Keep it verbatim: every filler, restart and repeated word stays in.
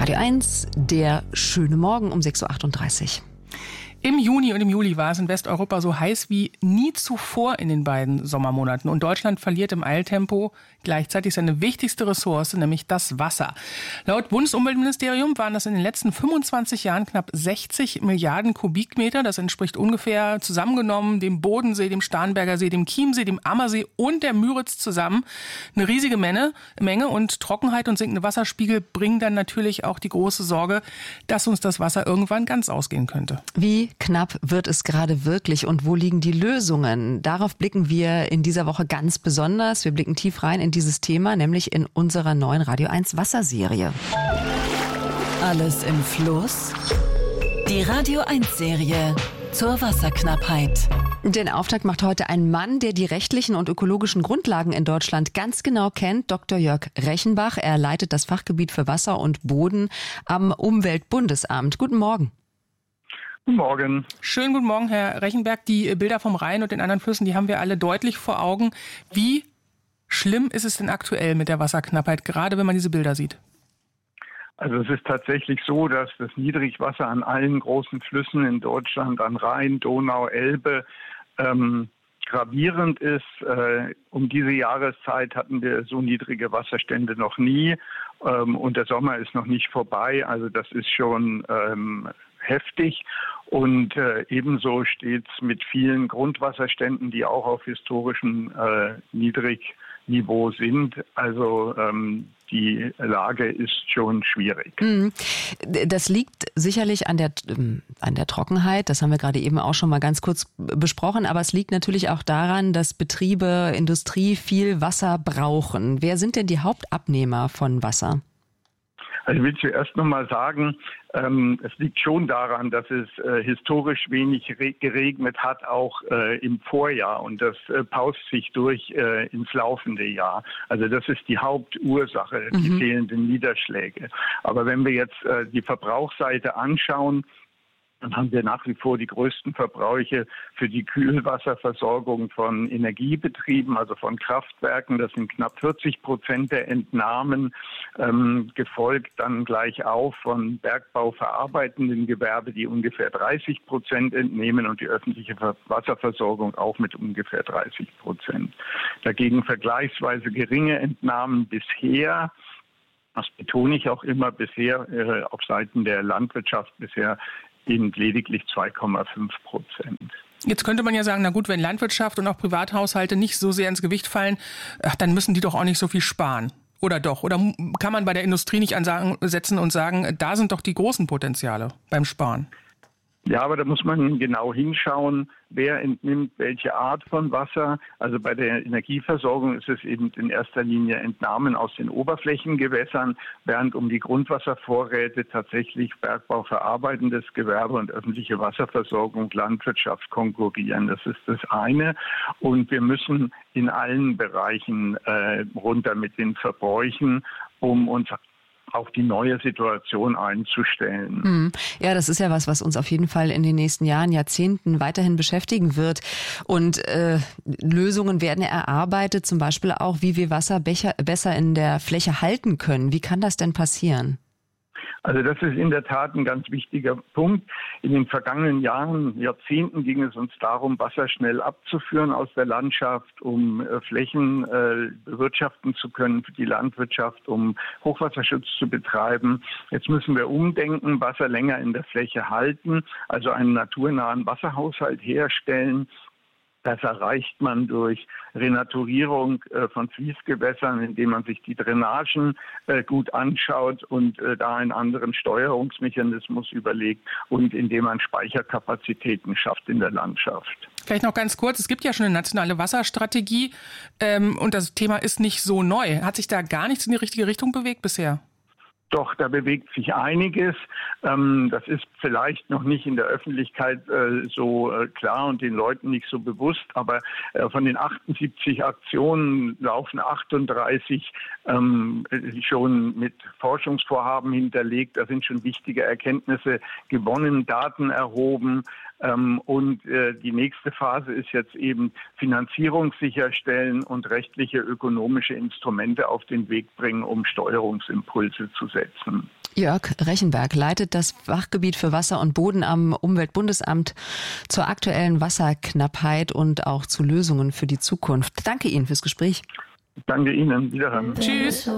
Radio eins, der schöne Morgen um sechs Uhr achtunddreißig. Im Juni und im Juli war es in Westeuropa so heiß wie nie zuvor in den beiden Sommermonaten. Und Deutschland verliert im Eiltempo gleichzeitig seine wichtigste Ressource, nämlich das Wasser. Laut Bundesumweltministerium waren das in den letzten fünfundzwanzig Jahren knapp sechzig Milliarden Kubikmeter. Das entspricht ungefähr zusammengenommen dem Bodensee, dem Starnberger See, dem Chiemsee, dem Ammersee und der Müritz zusammen. Eine riesige Menge, Menge und Trockenheit und sinkende Wasserspiegel bringen dann natürlich auch die große Sorge, dass uns das Wasser irgendwann ganz ausgehen könnte. Wie knapp wird es gerade wirklich und wo liegen die Lösungen? Darauf blicken wir in dieser Woche ganz besonders. Wir blicken tief rein in dieses Thema, nämlich in unserer neuen Radio eins Wasserserie. Alles im Fluss? Die Radio eins Serie zur Wasserknappheit. Den Auftakt macht heute ein Mann, der die rechtlichen und ökologischen Grundlagen in Deutschland ganz genau kennt, Doktor Jörg Rechenbach. Er leitet das Fachgebiet für Wasser und Boden am Umweltbundesamt. Guten Morgen. Guten Morgen. Schönen guten Morgen, Herr Rechenberg. Die Bilder vom Rhein und den anderen Flüssen, die haben wir alle deutlich vor Augen. Wie schlimm ist es denn aktuell mit der Wasserknappheit, gerade wenn man diese Bilder sieht? Also es ist tatsächlich so, dass das Niedrigwasser an allen großen Flüssen in Deutschland, an Rhein, Donau, Elbe, ähm, gravierend ist. Äh, um diese Jahreszeit hatten wir so niedrige Wasserstände noch nie. Ähm, und der Sommer ist noch nicht vorbei. Also das ist schon ähm, heftig. Und äh, ebenso steht es mit vielen Grundwasserständen, die auch auf historischem äh, Niedrigniveau sind. Also ähm, die Lage ist schon schwierig. Das liegt sicherlich an der, an der Trockenheit. Das haben wir gerade eben auch schon mal ganz kurz besprochen. Aber es liegt natürlich auch daran, dass Betriebe, Industrie viel Wasser brauchen. Wer sind denn die Hauptabnehmer von Wasser? Also ich will zuerst noch mal sagen, ähm, es liegt schon daran, dass es äh, historisch wenig re- geregnet hat, auch äh, im Vorjahr. Und das äh, paust sich durch äh, ins laufende Jahr. Also das ist die Hauptursache, die mhm. fehlenden Niederschläge. Aber wenn wir jetzt äh, die Verbrauchsseite anschauen, dann haben wir nach wie vor die größten Verbräuche für die Kühlwasserversorgung von Energiebetrieben, also von Kraftwerken. Das sind knapp vierzig Prozent der Entnahmen, ähm, gefolgt dann gleich auf von bergbauverarbeitenden Gewerbe, die ungefähr dreißig Prozent entnehmen und die öffentliche Wasserversorgung auch mit ungefähr dreißig Prozent. Dagegen vergleichsweise geringe Entnahmen bisher. Das betone ich auch immer bisher äh, auf Seiten der Landwirtschaft bisher eben lediglich zwei Komma fünf Prozent. Jetzt könnte man ja sagen, na gut, wenn Landwirtschaft und auch Privathaushalte nicht so sehr ins Gewicht fallen, ach, dann müssen die doch auch nicht so viel sparen. Oder doch? Oder kann man bei der Industrie nicht ansetzen und sagen, da sind doch die großen Potenziale beim Sparen? Ja, aber da muss man genau hinschauen, wer entnimmt welche Art von Wasser. Also bei der Energieversorgung ist es eben in erster Linie Entnahmen aus den Oberflächengewässern, während um die Grundwasservorräte tatsächlich Bergbau, verarbeitendes Gewerbe und öffentliche Wasserversorgung, Landwirtschaft konkurrieren. Das ist das eine. Und wir müssen in allen Bereichen äh, runter mit den Verbräuchen, um uns auf die neue Situation einzustellen. Hm. Ja, das ist ja was, was uns auf jeden Fall in den nächsten Jahren, Jahrzehnten weiterhin beschäftigen wird. Und äh, Lösungen werden erarbeitet, zum Beispiel auch, wie wir Wasser becher, besser in der Fläche halten können. Wie kann das denn passieren? Also das ist in der Tat ein ganz wichtiger Punkt. In den vergangenen Jahren, Jahrzehnten ging es uns darum, Wasser schnell abzuführen aus der Landschaft, um äh, Flächen äh, bewirtschaften zu können für die Landwirtschaft, um Hochwasserschutz zu betreiben. Jetzt müssen wir umdenken, Wasser länger in der Fläche halten, also einen naturnahen Wasserhaushalt herstellen. Das erreicht man durch Renaturierung äh, von Fließgewässern, indem man sich die Drainagen äh, gut anschaut und äh, da einen anderen Steuerungsmechanismus überlegt und indem man Speicherkapazitäten schafft in der Landschaft. Vielleicht noch ganz kurz, es gibt ja schon eine nationale Wasserstrategie ähm, und das Thema ist nicht so neu. Hat sich da gar nichts in die richtige Richtung bewegt bisher? Doch, da bewegt sich einiges. Ähm, das ist vielleicht noch nicht in der Öffentlichkeit äh, so äh, klar und den Leuten nicht so bewusst, aber äh, von den achtundsiebzig Aktionen laufen achtunddreißig ähm, schon mit Forschungsvorhaben hinterlegt. Da sind schon wichtige Erkenntnisse gewonnen, Daten erhoben. Ähm, und äh, die nächste Phase ist jetzt eben Finanzierung sicherstellen und rechtliche, ökonomische Instrumente auf den Weg bringen, um Steuerungsimpulse zu setzen. Jörg Rechenberg leitet das Fachgebiet für Wasser und Boden am Umweltbundesamt zur aktuellen Wasserknappheit und auch zu Lösungen für die Zukunft. Danke Ihnen fürs Gespräch. Danke Ihnen. Wiederhören. Tschüss.